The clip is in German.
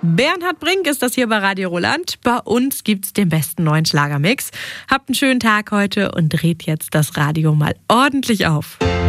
Bernhard Brink ist das hier bei Radio Roland. Bei uns gibt's den besten neuen Schlagermix. Habt einen schönen Tag heute und dreht jetzt das Radio mal ordentlich auf.